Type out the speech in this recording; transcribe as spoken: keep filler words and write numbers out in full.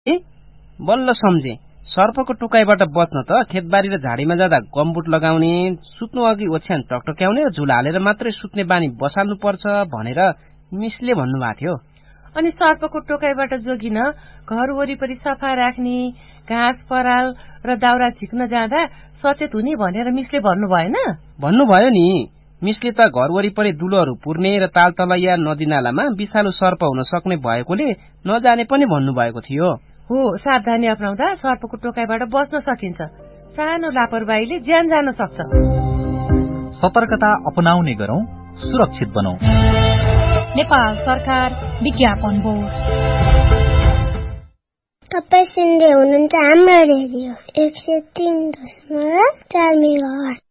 ए बल्ल सम्झे, सर्पको टोकाइबाट बच्न त खेतबारी र झाडीमा जाँदा गमबुट लगाउने, सुत्नु अघि ओछ्यान टकटक्याउने र झुला हालेर मात्रै सुत्ने बानी बसाल्नु पर्छ भनेर मिसले भन्नुभएको थियो। अनि सर्पको टोकाइबाट जोगिन घर वरिपरि सफा राख्ने, घाँस पराल र दाउरा झिक्न जाँदा सचेत हुने भनेर मिसले भन्नु भएन? भन्नुभयो नि। मिसले त घर वरिपरि दुलोहरू पुर्ने र तालतलैया नदीनालामा विषालु सर्प हुन सक्ने भएकोले नजाने पनि भन्नुभएको थियो। हो, सावधानी अपनाउँदा सर्पको टोकाइबाट बच्न सकिन्छ। सानो लापरवाहीले ज्यान जान सक्छ। सतर्कता अपनाउने गरौं, सुरक्षित बनौं। नेपाल सरकार विज्ञापन बोर्ड। तपाईँ सुन्दै हुनुहुन्छ हाम्रो रेडियो एक सय तीन दशमलव चार मेगाहर्ज।